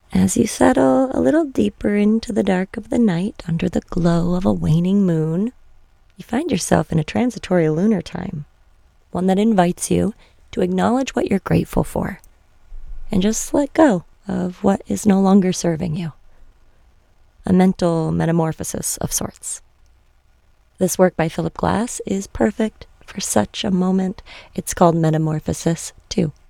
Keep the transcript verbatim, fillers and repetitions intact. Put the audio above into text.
As you settle a little deeper into the dark of the night under the glow of a waning moon, you find yourself in a transitory lunar time, one that invites you to acknowledge what you're grateful for and just let go of what is no longer serving you. A mental metamorphosis of sorts. This work by Philip Glass is perfect for such a moment. It's called Metamorphosis two.